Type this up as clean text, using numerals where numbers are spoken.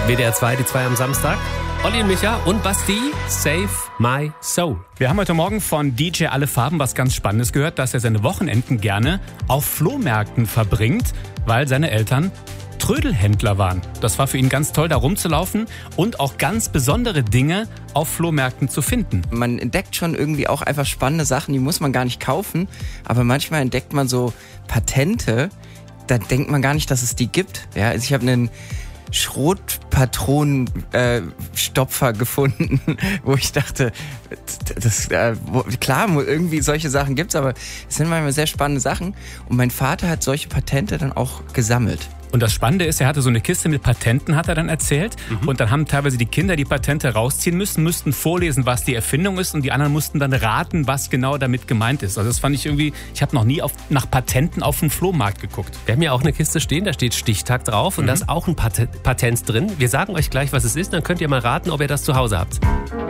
WDR 2, die 2 am Samstag. Olli und Micha und Basti, Save My Soul. Wir haben heute Morgen von DJ Alle Farben was ganz Spannendes gehört, dass er seine Wochenenden gerne auf Flohmärkten verbringt, weil seine Eltern Trödelhändler waren. Das war für ihn ganz toll, da rumzulaufen und auch ganz besondere Dinge auf Flohmärkten zu finden. Man entdeckt schon irgendwie auch einfach spannende Sachen, die muss man gar nicht kaufen, aber manchmal entdeckt man so Patente, da denkt man gar nicht, dass es die gibt. Ja, also ich habe einen Schrotpatronenstopfer gefunden, wo ich dachte, klar, irgendwie solche Sachen gibt's, aber es sind manchmal sehr spannende Sachen. Und mein Vater hat solche Patente dann auch gesammelt. Und das Spannende ist, er hatte so eine Kiste mit Patenten, hat er dann erzählt. Und dann haben teilweise die Kinder die Patente rausziehen müssen, müssten vorlesen, was die Erfindung ist. Und die anderen mussten dann raten, was genau damit gemeint ist. Also das fand ich irgendwie, ich habe noch nie nach Patenten auf dem Flohmarkt geguckt. Wir haben ja auch eine Kiste stehen, da steht Stichtag drauf und da ist auch ein Patent drin. Wir sagen euch gleich, was es ist, dann könnt ihr mal raten, ob ihr das zu Hause habt.